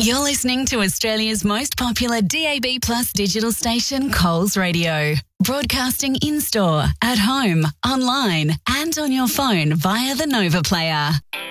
You're listening to Australia's most popular DAB Plus digital station, Coles Radio. Broadcasting in-store, at home, online and on your phone via the Nova Player.